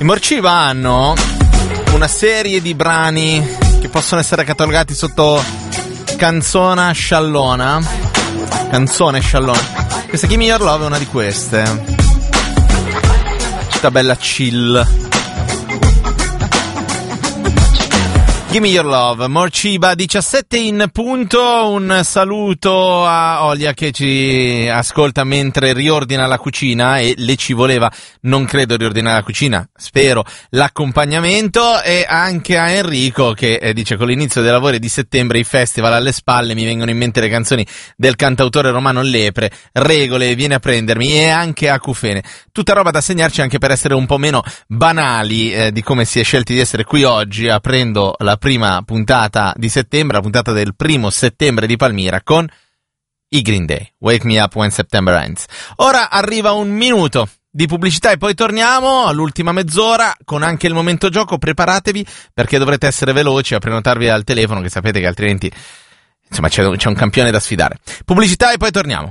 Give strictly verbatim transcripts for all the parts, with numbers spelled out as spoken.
Morciva hanno una serie di brani che possono essere catalogati sotto canzona sciallona. Canzone sciallona. Questa Gimme Your Love è una di queste. Città bella chill. Gimme Your Love, Morciba, diciassette in punto. Un saluto a Olia che ci ascolta mentre riordina la cucina, e le ci voleva, non credo, riordinare la cucina, spero, l'accompagnamento, e anche a Enrico che eh, dice: con l'inizio dei lavori di settembre, i festival alle spalle, mi vengono in mente le canzoni del cantautore romano Lepre, Regole, Vieni a prendermi, e anche Acufene. Tutta roba da segnarci anche per essere un po' meno banali eh, di come si è scelti di essere qui oggi, aprendo la prima puntata di settembre, la puntata del primo settembre di Palmira, con i Green Day, Wake Me Up When September Ends. Ora arriva un minuto di pubblicità e poi torniamo all'ultima mezz'ora con anche il momento gioco. Preparatevi perché dovrete essere veloci a prenotarvi al telefono, che sapete che altrimenti insomma c'è, c'è un campione da sfidare. Pubblicità e poi torniamo.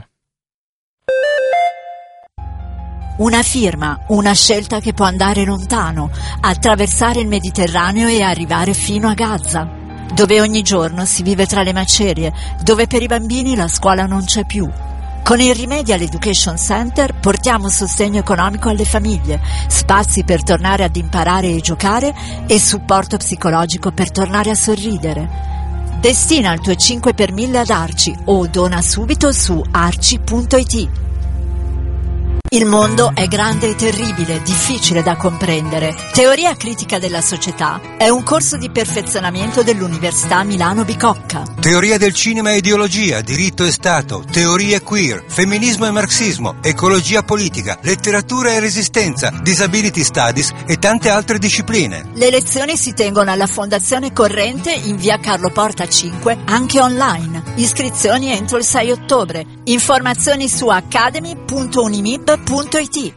Una firma, una scelta che può andare lontano, attraversare il Mediterraneo e arrivare fino a Gaza, dove ogni giorno si vive tra le macerie, dove per i bambini la scuola non c'è più. Con il Remedial Education Center portiamo sostegno economico alle famiglie, spazi per tornare ad imparare e giocare e supporto psicologico per tornare a sorridere. Destina il tuo cinque per mille ad Arci o dona subito su arci punto it. Il mondo è grande e terribile, difficile da comprendere. Teoria critica della società è un corso di perfezionamento dell'Università Milano Bicocca. Teoria del cinema e ideologia, diritto e Stato, teorie queer, femminismo e marxismo, ecologia politica, letteratura e resistenza, disability studies e tante altre discipline. Le lezioni si tengono alla Fondazione Corrente in via Carlo Porta cinque, anche online. Iscrizioni entro il sei ottobre. Informazioni su academy punto unimib punto it.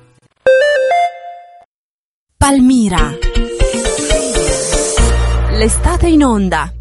Palmira. L'estate in onda.